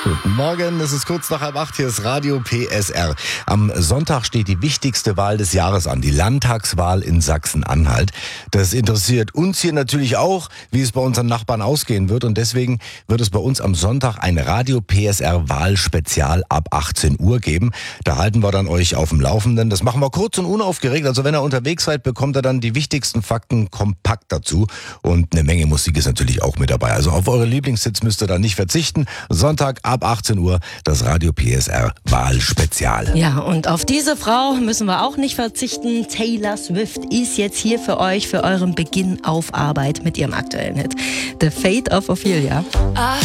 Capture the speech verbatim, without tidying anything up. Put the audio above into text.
Guten Morgen, es ist kurz nach halb acht, hier ist Radio P S R. Am Sonntag steht die wichtigste Wahl des Jahres an, die Landtagswahl in Sachsen-Anhalt. Das interessiert uns hier natürlich auch, wie es bei unseren Nachbarn ausgehen wird. Und deswegen wird es bei uns am Sonntag ein Radio P S R Wahlspezial ab achtzehn Uhr geben. Da halten wir dann euch auf dem Laufenden. Das machen wir kurz und unaufgeregt. Also wenn ihr unterwegs seid, bekommt ihr dann die wichtigsten Fakten kompakt dazu. Und eine Menge Musik ist natürlich auch mit dabei. Also auf eure Lieblingshits müsst ihr da nicht verzichten. Sonntag ab achtzehn Uhr das Radio P S R Wahlspezial. Ja, und auf diese Frau müssen wir auch nicht verzichten. Taylor Swift ist jetzt hier für euch, für euren Beginn auf Arbeit mit ihrem aktuellen Hit The Fate of Ophelia.